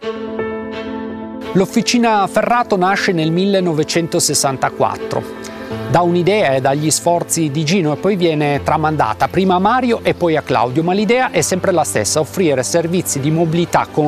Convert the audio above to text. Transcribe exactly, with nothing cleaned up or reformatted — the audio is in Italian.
L'Officina Ferrato nasce nel millenovecentosessantaquattro. Da un'idea e dagli sforzi di Gino e poi viene tramandata prima a Mario e poi a Claudio, ma l'idea è sempre la stessa: offrire servizi di mobilità con